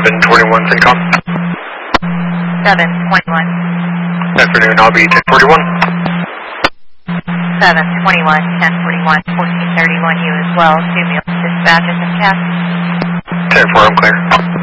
721 Syncom. 721. Afternoon, I'll be 1041. 721, 1041, 1431 you as well. 2 meals dispatches and cast. 10-4, I'm clear.